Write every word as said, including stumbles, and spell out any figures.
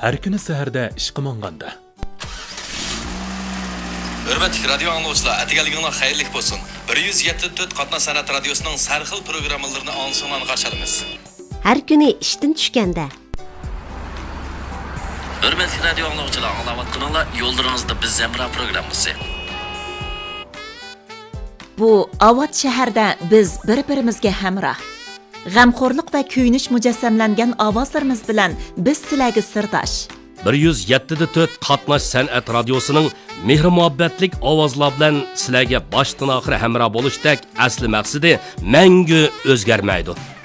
har kuni saharda ishqa monganda. Hürmetli radyo anlayıcılar, etigeliginiz hayırlı olsun. bir yuz yetti to'rt Qatna san'at radiosunun sarxil programmalarını ansondan qarşılaymiz. Har kuni ishdan tushganda. Hürmetli radyo anlayıcılar, anglayotganinglar yo'llaringizda biz Zemra programmasi. Bu Avot shahrida biz bir-birimizga hamroh. G'amxo'rlik va kuyinish mujassamlangan ovozlarimiz bilan biz sizlarga sirdosh. bir yuz yetti to'rt Qatnash san'at radiosuning mehr muhabbatlik ovozlar bilan sizlarga boshdan oxir hamroh bo'lishdek asli maqsadi mangu o'zgarmaydi.